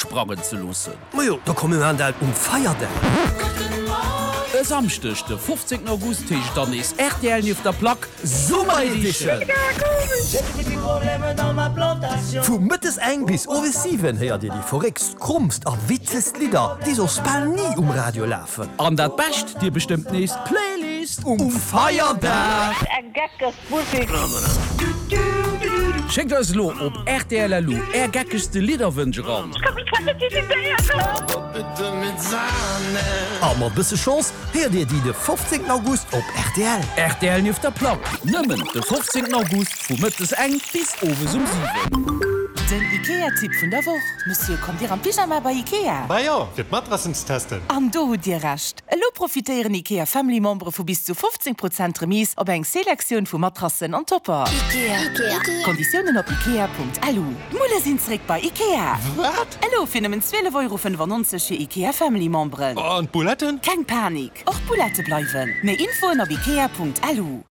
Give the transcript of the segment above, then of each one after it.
sprangen zu lassen. Majo, da kommen wir an der Feiertag. Samstag, der 15. August, ist dann ist RTL auf der Plaque Summer Edition. Von mittes eng bis over 7 hört ihr die verrückst, krummst und witzest Lieder, die so spell nie Radio laufen. An das Best, die bestimmt nicht Playlist Feiertag. Schickt uns lo op RTL Lu, gackeste Liederwünsche ran. Aber bis Chance, hört ihr die 15. August auf RTL. RTL auf der Plaque. Nimmen den 15. August von mittes eng bis over 7. Den IKEA-Tipp von der Woche. Monsieur, kommt ihr am Pyjama bei IKEA? Bei ja, wird Matrassens testen. Am do dir recht. Lo profitieren IKEA Family-Member von bis zu 15% Remis ob eng Selektion von Matrassen und Topper. IKEA. Konditionen auf IKEA.lu. Mulle sind zurück bei IKEA. Was? Hallo, finden 12,95 € für IKEA Family-Member. Und Buletten? Kein Panik. Auch Bulette bleiben. Mehr Info auf IKEA.lu.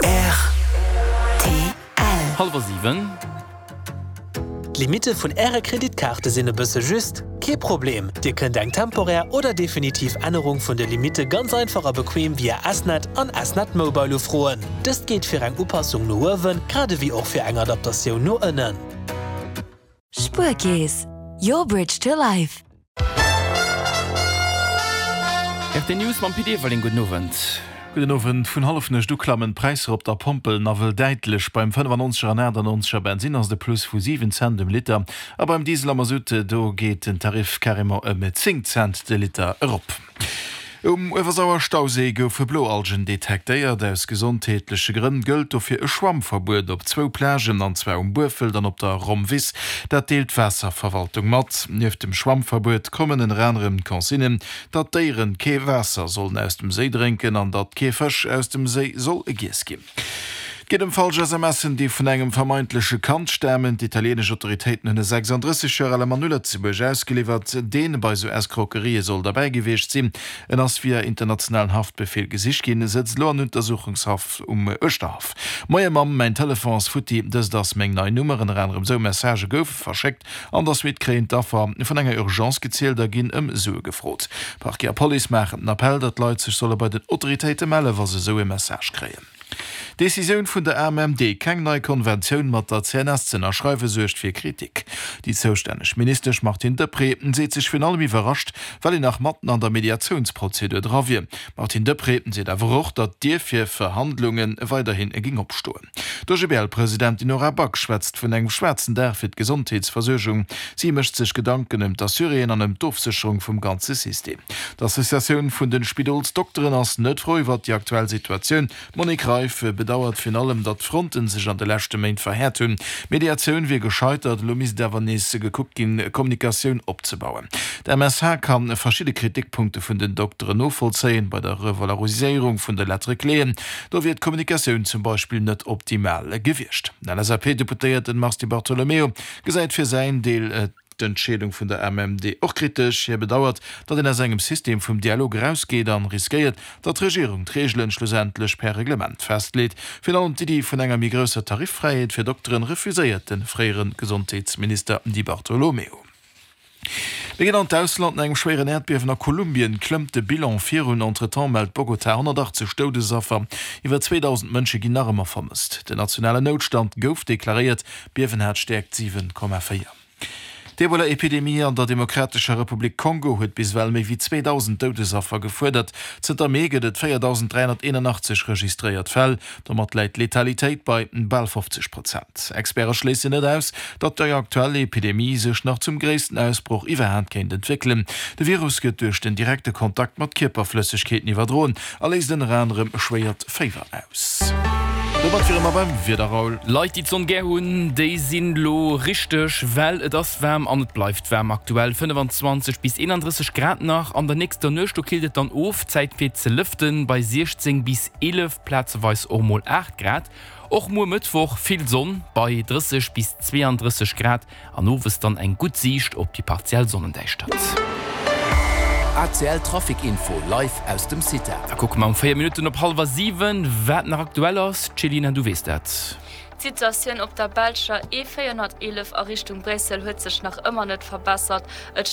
Halber 7. Limite vun Äre Kreditkarte sinne bësse just, ke Problem. Dir könnt eng temporär oder definitiv Änderung vun der Limite ganz einfacher bequem via Asnet an Asnet Mobile froen. Das geht fir eng Upassung no wen, gerade wie auch fir eng Adaptation no ënnen. Spurkees. Your bridge to life. RTL News man PD weil den guten Abend. Guten Abend. Von halfen Stucklammen Preise op der Pompel navel deitlich beim 95er Benzin aus de plus vu 7 Cent im Liter. Aber beim Diesel am Süde, do geht den Tarif karimmer mit 10 Cent de Liter erop. Iwersauer Stausee goufe Bloalgen detekteiert aus gesundheitliche Gründen gilt fir e Schwammverbot op 2 Plagen an 2 Burfeldern op der Romwis, dat deelt Wasserverwaltung mat. Nieef dem Schwammverbot kommen en Rennerem Konsinnen, dat deieren Keewasser sollen aus dem See trinken an dat Käfersch aus dem See soll Gies gin. Geht dem falsch SMSen, die vun engem vermeintliche Kant stemmen, die italienische Autoritäten hunne 36 Manulle zu ausgeliefert, denen bei so Escroquerie soll dabei gewichtcht sinn. En ass via internationalen Haftbefehl gesicht gin, setzt lo an Untersuchungshaft Österhaf. Moie Mam mein Telefons futti, dass das Menge neue Nummern anderem so Message gouf verschickt, anders wird kreint dafür von enger Urgenz gezählt, da gin so gefrot. Parkia Police machen den Appell, dat Leute sich solle bei den Autoritäten melden, was sie so eine Message kreen. Decision vun der MMD keng neue Konvention mat der CNS erschreiwe secht fir Kritik. Die zoustännech Minister Martin Depreten seet sich vun allem überrascht, weil nach Matten an der Mediationsprozedur drawie. Martin Depreten seet awer och, dat Dir fir Verhandlungen weiterhin ging opstoen. Der GBL-Präsidentin Nora Back schwätzt vun engem schwärzen derfir Gesundheitsversøchung. Sie mecht sich Gedanken der Syrien an dem Dorfsicherung vum ganze System. D'Assoziation vun den Spidolsdoktoren ass net froh iwwer die aktuelle Situation. Monik Reif bedauert fin allem, dat Fronten sich an der letzte Main verhärt hun. Mediation wie gescheitert, Lomis Devanese geguckt gin Kommunikation opbauen. Der MSH kann verschiedene Kritikpunkte vun den Doktoren nachvollziehen bei der Revalorisierung vun der Lettre klären. Da wird Kommunikation zum Beispiel net optimal gewircht. Der SAP-Deputiert Marti Bartolomeo gesagt für sein Deel die Entscheidung von der MMD auch kritisch. Er bedauert, dass in seinem System vom Dialog rausgeht und riskiert, dass die Regierung die Regeln schlussendlich per Reglement festlegt. Für allem die von einer größeren Tariffreiheit für Doktoren refusiert den früheren Gesundheitsminister Di Bartolomeo. Beginn an Ausland eng schweren Erdbewen nach Kolumbien klemmte Bilan 4 und entretemps meldt Bogota 180 Todesopfer. Iwer 2000 Mënsche gin armer vermisst. Der nationale Notstand gouf deklariert, Biewenherd stärkt 7,4. Die Ebola-Epidemie an der Demokratischer Republik Kongo huet biswell méi wie 2000 Todesopfer gefordert. Zter Mege et 4381 registriert Fäll, da mat läit Letalitéit bei ball 50%. Experten schließen net aus, dat der aktuelle Epidemie sech noch zum gréessten Ausbruch iwwerhand kennt entwickeln. De Virus gëtt durch den direkte Kontakt mat Kierperflüssigkeiten iwwerdroen, alles den Randerem schwéiert Fever aus. Leiit die zon Gerhun, déi sinn lo richtig, well et ass wärm an et bleifft wärm aktuell 25 bis 31 Grad nach. An der nächster Nøchto kildet dann of, Zeitfir ze lüften bei 16 bis 11 Plätzeweis ormol 8 Grad. Och mo Mittwoch viel Sonn bei 30 bis 32 Grad. An ofes dann eng gut Sicht op die partiell Sonnendeichstadt. ACL Trafikinfo live aus dem City. Da gucken wir 4 Minuten op 6:30, wat nach aktuell aus. Celina, du weißt das. Die Situation op der Belscher E411 a Richtung Brüssel huet sich noch immer net verbessert. Et